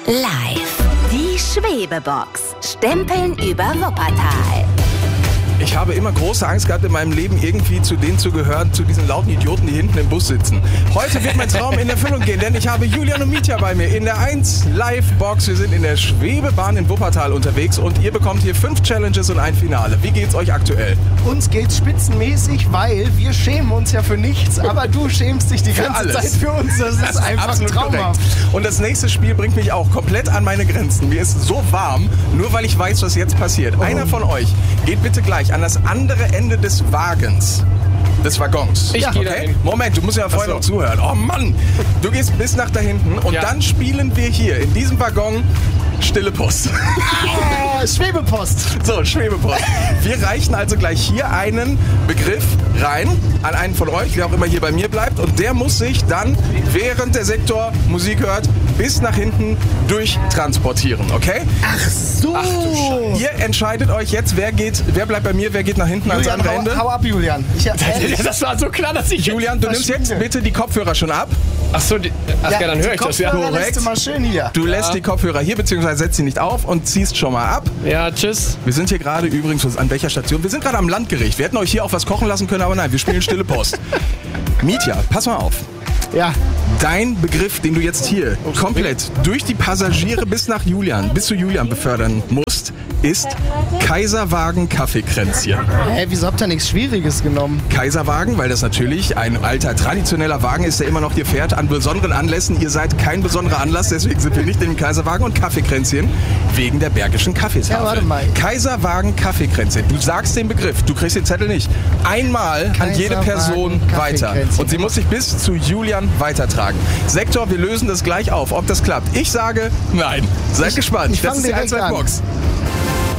Live. Die Schwebebox. Stempeln über Wuppertal. Ich habe immer große Angst gehabt in meinem Leben, irgendwie zu denen zu gehören, zu diesen lauten Idioten, die hinten im Bus sitzen. Heute wird mein Traum in Erfüllung gehen, denn ich habe Julian und Mitja bei mir in der 1 Live-Box. Wir sind in der Schwebebahn in Wuppertal unterwegs und ihr bekommt hier 5 Challenges und ein Finale. Wie geht's euch aktuell? Uns geht's spitzenmäßig, weil wir schämen uns ja für nichts, aber du schämst dich die ganze Zeit für uns. Das ist einfach traumhaft. Und das nächste Spiel bringt mich auch komplett an meine Grenzen. Mir ist so warm, nur weil ich weiß, was jetzt passiert. Einer von euch geht bitte gleich an das andere Ende des Wagens. Des Waggons. Ich gehe dahin. Moment, du musst ja vorher noch zuhören. Oh Mann! Du gehst bis nach da hinten und dann spielen wir hier in diesem Waggon Stille Post. Schwebepost. So, Schwebepost. Wir reichen also gleich hier einen Begriff rein an einen von euch, der auch immer hier bei mir bleibt. Und der muss sich dann, während der Sektor Musik hört, bis nach hinten durchtransportieren, okay? Ach so. Ihr entscheidet euch jetzt, wer bleibt bei mir, wer geht nach hinten ans andere Ende. Hau ab, Julian. Das war so klar, dass ich... Julian, du nimmst jetzt bitte die Kopfhörer schon ab. Ach so, dann höre ich das ja. Lässt du mal schön hier. Du lässt die Kopfhörer hier, beziehungsweise setzt sie nicht auf und ziehst schon mal ab. Ja, tschüss. Wir sind hier gerade übrigens, an welcher Station? Wir sind gerade am Landgericht. Wir hätten euch hier auch was kochen lassen können, aber nein, wir spielen Stille Post. Mitja, pass mal auf. Ja. Dein Begriff, den du jetzt hier komplett durch die Passagiere bis zu Julian befördern musst, ist Kaiserwagen Kaffeekränzchen. Wieso habt ihr nichts Schwieriges genommen? Kaiserwagen, weil das natürlich ein alter, traditioneller Wagen ist, der immer noch hier fährt an besonderen Anlässen. Ihr seid kein besonderer Anlass, deswegen sind wir nicht in dem Kaiserwagen. Und Kaffeekränzchen wegen der Bergischen Kaffeetafel. Ja, warte mal. Kaiserwagen Kaffeekränzchen. Du sagst den Begriff, du kriegst den Zettel nicht. Einmal an jede Person weiter. Und sie muss sich bis zu Julian weitertragen. Sektor, wir lösen das gleich auf, ob das klappt. Ich sage nein. Seid gespannt. Ich fange direkt an. Box.